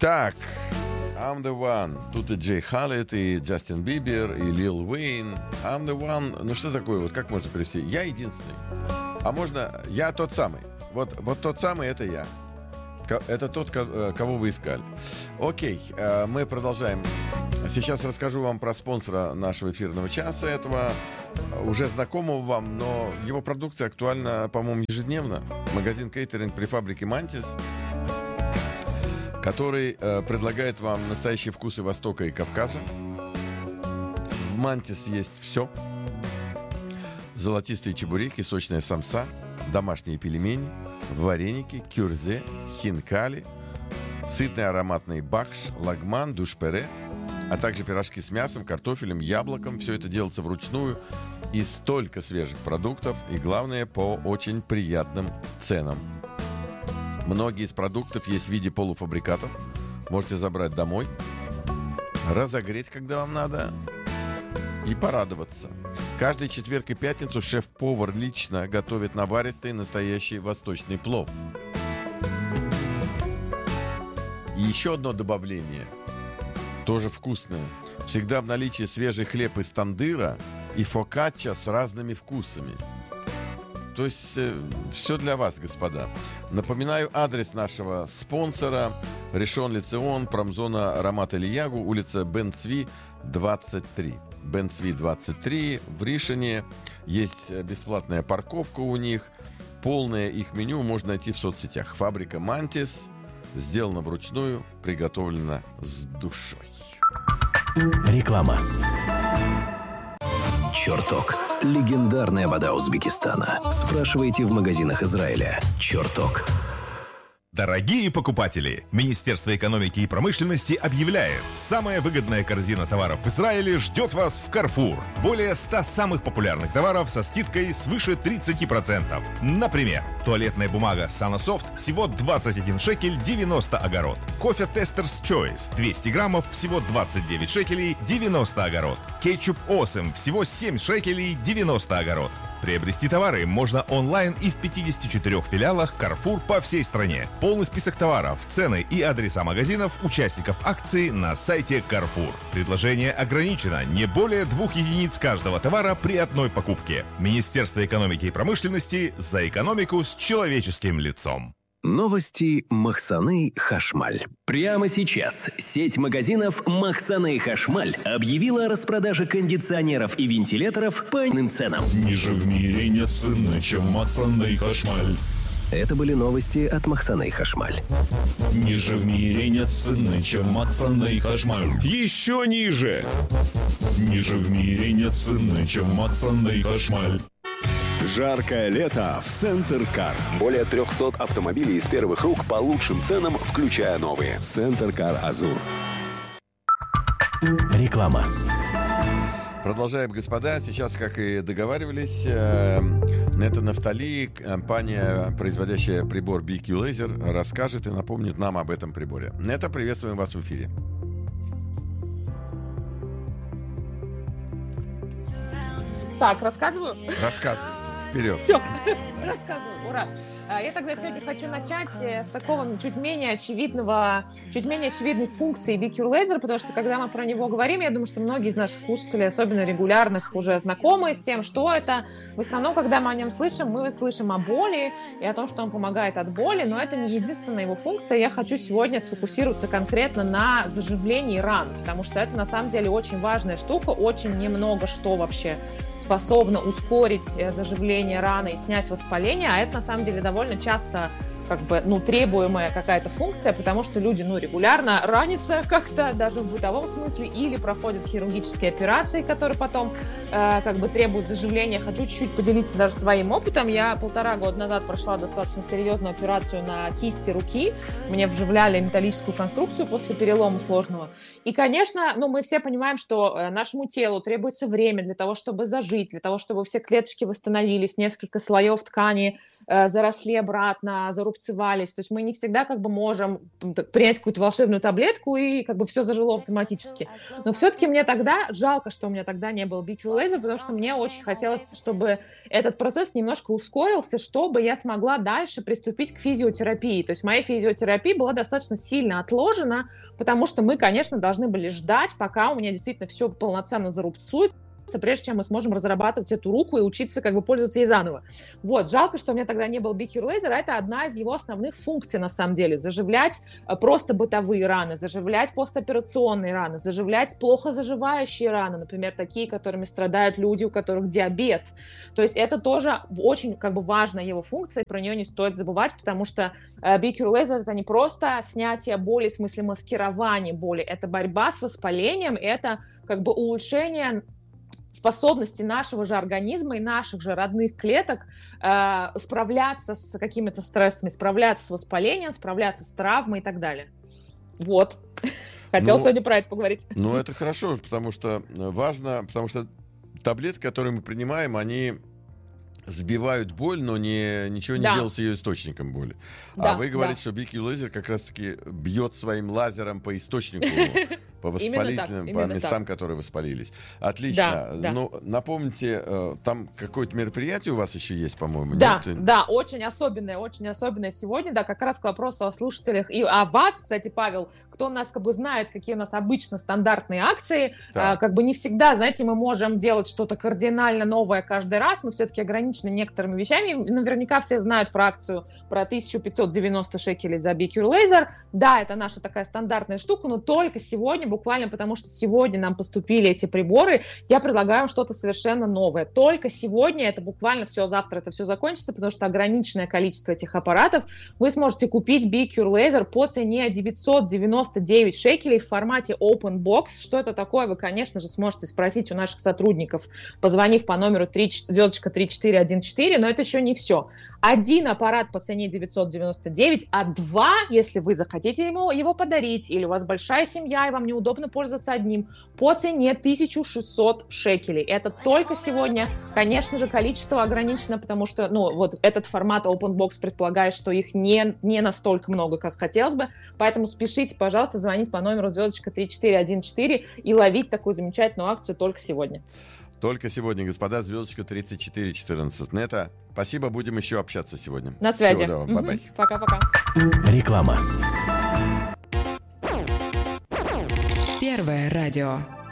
Так, I'm the one. Тут и Джей Халлет, и Джастин Бибер, и Лил Уэйн. I'm the one. Ну что такое? Вот как можно перевести? Я единственный. А можно я тот самый. Вот тот самый — это я. Это тот, кого вы искали. Окей, мы продолжаем. Сейчас расскажу вам про спонсора нашего эфирного часа, этого уже знакомого вам, но его продукция актуальна, по-моему, ежедневно. Магазин кейтеринг при фабрике «Мантис», который предлагает вам настоящие вкусы Востока и Кавказа. В «Мантис» есть все. Золотистые чебуреки, сочная самса, домашние пельмени, вареники, кюрзе, хинкали, сытный ароматный бахш, лагман, душпере, а также пирожки с мясом, картофелем, яблоком. Все это делается вручную. И столько свежих продуктов. И главное, по очень приятным ценам. Многие из продуктов есть в виде полуфабрикатов. Можете забрать домой, разогреть, когда вам надо, и порадоваться. Каждый четверг и пятницу шеф-повар лично готовит наваристый настоящий восточный плов. И еще одно добавление, тоже вкусное. Всегда в наличии свежий хлеб из тандыра и фокачча с разными вкусами. То есть все для вас, господа. Напоминаю, адрес нашего спонсора: Ришон Лецион, промзона Рамат Элиягу, улица Бен-Цви, 23. Бен-Цви 23 в Ришоне. Есть бесплатная парковка у них. Полное их меню можно найти в соцсетях. Фабрика «Мантис» сделана вручную, приготовлена с душой. Реклама. «Чертог» – легендарная вода Узбекистана. Спрашивайте в магазинах Израиля. «Чертог». Дорогие покупатели, Министерство экономики и промышленности объявляет: самая выгодная корзина товаров в Израиле ждет вас в Carrefour. Более 100 самых популярных товаров со скидкой свыше 30%. Например, туалетная бумага Sanosoft всего 21 шекель 90 огород. Кофе Tester's Choice 200 граммов всего 29 шекелей 90 огород. Кетчуп Awesome всего 7 шекелей 90 огород. Приобрести товары можно онлайн и в 54 филиалах Carrefour по всей стране. Полный список товаров, цены и адреса магазинов участников акции на сайте Carrefour. Предложение ограничено: не более 2 единиц каждого товара при одной покупке. Министерство экономики и промышленности, за экономику с человеческим лицом. Новости Махсаны Хашмаль. Прямо сейчас сеть магазинов Махсаны Хашмаль объявила о распродаже кондиционеров и вентиляторов по иным ценам. Ниже в мире нет цены, чем Махсаны Хашмаль. Это были новости от Махсаны Хашмаль. Ниже в мире нет цены, чем Махсаны Хашмаль. Еще ниже. Ниже в мире нет цены, чем Махсаны Хашмаль. Жаркое лето в Центр Кар. Более 300 автомобилей из первых рук по лучшим ценам, включая новые. Центр Кар Азур. Реклама. Продолжаем, господа. Сейчас, как и договаривались, Нета Нафтали, компания, производящая прибор BQ Laser, расскажет и напомнит нам об этом приборе. Нета, приветствуем вас в эфире. Так, рассказываю? Рассказывайте. Вперед. Все, рассказываю. Ура. Я тогда сегодня хочу начать с такого чуть менее очевидной функции BQ Laser, потому что, когда мы про него говорим, я думаю, что многие из наших слушателей, особенно регулярных, уже знакомы с тем, что это. В основном, когда мы о нем слышим, мы слышим о боли и о том, что он помогает от боли, но это не единственная его функция. Я хочу сегодня сфокусироваться конкретно на заживлении ран, потому что это, на самом деле, очень важная штука, очень немного что вообще способно ускорить заживление раны и снять воспаление, а это, на самом деле, довольно часто требуемая какая-то функция, потому что люди, регулярно ранятся как-то, даже в бытовом смысле, или проходят хирургические операции, которые потом требуют заживления. Хочу чуть-чуть поделиться даже своим опытом. Я 1,5 года назад прошла достаточно серьезную операцию на кисти руки. Мне вживляли металлическую конструкцию после перелома сложного. И, конечно, мы все понимаем, что нашему телу требуется время для того, чтобы зажить, для того, чтобы все клеточки восстановились, несколько слоев ткани заросли обратно, зарубцевались, зарубцевались. То есть мы не всегда как бы можем принять какую-то волшебную таблетку и как бы все зажило автоматически. Но все-таки мне тогда жалко, что у меня тогда не было BQ Laser, потому что мне очень хотелось, чтобы этот процесс немножко ускорился, чтобы я смогла дальше приступить к физиотерапии. То есть моя физиотерапия была достаточно сильно отложена, потому что мы, конечно, должны были ждать, пока у меня действительно все полноценно зарубцуется, прежде чем мы сможем разрабатывать эту руку и учиться как бы пользоваться ей заново. Вот, жалко, что у меня тогда не был BQ Laser, а это одна из его основных функций на самом деле. Заживлять просто бытовые раны, заживлять постоперационные раны, заживлять плохо заживающие раны, например, такие, которыми страдают люди, у которых диабет. То есть это тоже очень как бы важная его функция, про нее не стоит забывать, потому что BQ Laser это не просто снятие боли, в смысле маскирование боли, это борьба с воспалением, это как бы улучшение способности нашего же организма и наших же родных клеток справляться с какими-то стрессами, справляться с воспалением, справляться с травмой и так далее. Вот. Хотел сегодня про это поговорить. Ну, это хорошо, потому что важно, потому что таблетки, которые мы принимаем, они сбивают боль, но ничего не делают с ее источником боли. А вы говорите, что BQ Laser как раз-таки бьет своим лазером по источнику, по воспалительным, по местам, которые воспалились. Отлично. Ну, напомните, там какое-то мероприятие у вас еще есть, по-моему, нет? Да, очень особенное сегодня, да, как раз к вопросу о слушателях и о вас, кстати, Павел, кто нас как бы знает, какие у нас обычно стандартные акции, как бы не всегда, знаете, мы можем делать что-то кардинально новое каждый раз, мы все-таки ограничены некоторыми вещами, наверняка все знают про акцию про 1590 шекелей за BQ Laser, да, это наша такая стандартная штука, но только сегодня, буквально потому что сегодня нам поступили эти приборы, я предлагаю вам что-то совершенно новое. Только сегодня, это буквально все, завтра это все закончится, потому что ограниченное количество этих аппаратов, вы сможете купить BQ Laser по цене 999 шекелей в формате Open Box. Что это такое, вы, конечно же, сможете спросить у наших сотрудников, позвонив по номеру 3414, но это еще не все. Один аппарат по цене 999, а два, если вы захотите его подарить, или у вас большая семья, и вам неудобно пользоваться одним, по цене 1600 шекелей. Это только сегодня. Конечно же, количество ограничено, потому что, вот этот формат Open Box предполагает, что их не настолько много, как хотелось бы. Поэтому спешите, пожалуйста, звонить по номеру звездочка 3414 и ловить такую замечательную акцию только сегодня. Только сегодня, господа, звездочка 3414. Нета, спасибо, будем еще общаться сегодня. На связи. Всего доброго, бай-бай. Пока-пока. Реклама. Первое радио.